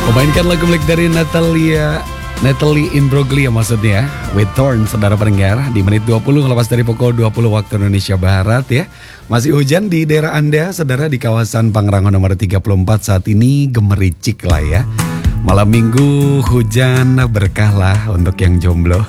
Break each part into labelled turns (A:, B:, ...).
A: Memainkan lagu milik dari Natalie Imbruglia maksudnya, With Thorn, saudara pendengar. Di menit 20 lepas dari pukul 20 waktu Indonesia Barat ya. Masih hujan di daerah Anda, saudara, di kawasan Pangrango nomor 34 saat ini gemericik lah ya. Malam minggu hujan berkah lah untuk yang jomblo.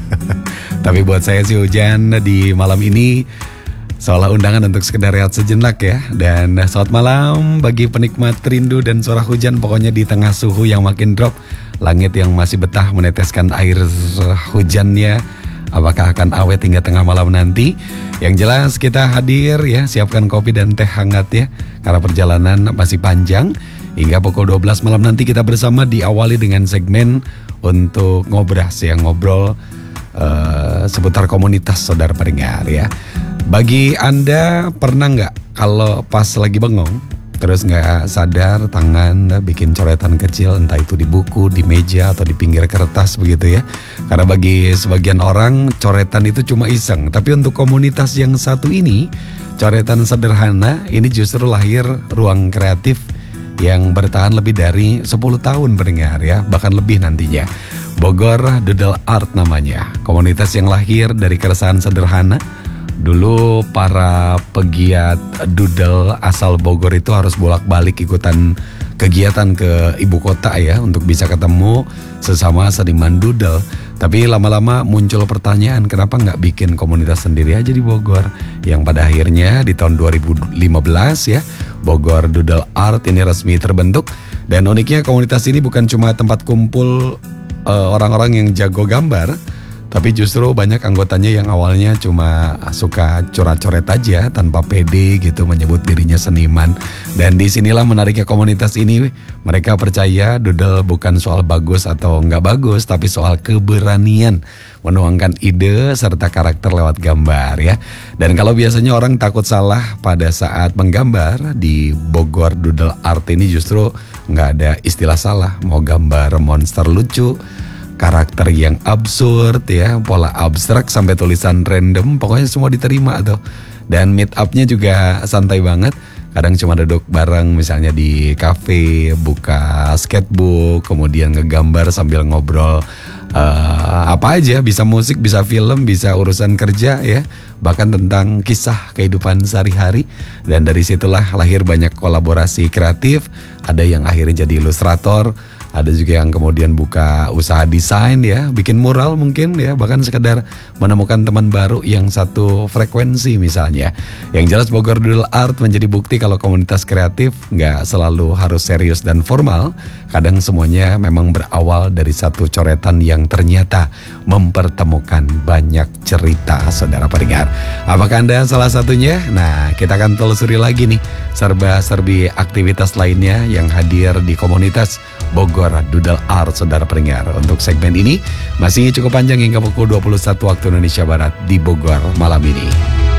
A: Tapi buat saya sih hujan di malam ini seolah undangan untuk sekedar rehat sejenak ya. Dan selamat malam bagi penikmat rindu dan suara hujan. Pokoknya di tengah suhu yang makin drop, langit yang masih betah meneteskan air hujannya, apakah akan awet hingga tengah malam nanti? Yang jelas kita hadir ya, siapkan kopi dan teh hangat ya, karena perjalanan masih panjang. Hingga pukul 12 malam nanti kita bersama diawali dengan segmen untuk ngobras ya, ngobrol seputar komunitas saudara pendengar ya. Bagi Anda pernah nggak kalau pas lagi bengong terus nggak sadar tangan bikin coretan kecil, entah itu di buku, di meja atau di pinggir kertas begitu ya. Karena bagi sebagian orang coretan itu cuma iseng, tapi untuk komunitas yang satu ini, coretan sederhana ini justru lahir ruang kreatif yang bertahan lebih dari 10 tahun pendengar ya, bahkan lebih nantinya. Bogor Doodle Art namanya, komunitas yang lahir dari keresahan sederhana. Dulu para pegiat doodle asal Bogor itu harus bolak-balik ikutan kegiatan ke ibu kota ya, untuk bisa ketemu sesama seniman doodle. Tapi lama-lama muncul pertanyaan, kenapa nggak bikin komunitas sendiri aja di Bogor? Yang pada akhirnya di tahun 2015 ya, Bogor Doodle Art ini resmi terbentuk. Dan uniknya komunitas ini bukan cuma tempat kumpul orang-orang yang jago gambar, tapi justru banyak anggotanya yang awalnya cuma suka coret-coret aja tanpa pede gitu menyebut dirinya seniman. Dan disinilah menariknya komunitas ini. Mereka percaya doodle bukan soal bagus atau nggak bagus, tapi soal keberanian menuangkan ide serta karakter lewat gambar ya. Dan kalau biasanya orang takut salah pada saat menggambar, di Bogor Doodle Art ini justru nggak ada istilah salah. Mau gambar monster lucu, karakter yang absurd ya, pola abstrak sampai tulisan random, pokoknya semua diterima tuh. Dan meet up-nya juga santai banget. Kadang cuma duduk bareng misalnya di cafe, buka sketchbook, kemudian ngegambar sambil ngobrol apa aja, bisa musik, bisa film, bisa urusan kerja ya, bahkan tentang kisah kehidupan sehari-hari. Dan dari situlah lahir banyak kolaborasi kreatif. Ada yang akhirnya jadi ilustrator, ada juga yang kemudian buka usaha desain ya, bikin mural mungkin ya, bahkan sekedar menemukan teman baru yang satu frekuensi misalnya. Yang jelas Bogor Doodle Art menjadi bukti kalau komunitas kreatif nggak selalu harus serius dan formal. Kadang semuanya memang berawal dari satu coretan yang ternyata mempertemukan banyak cerita saudara pendengar. Apakah Anda salah satunya? Nah, kita akan telusuri lagi nih serba-serbi aktivitas lainnya yang hadir di komunitas Bogor Doodle Art saudara pendengar. Untuk segmen ini masih cukup panjang hingga pukul 21 waktu Indonesia Barat di Bogor malam ini.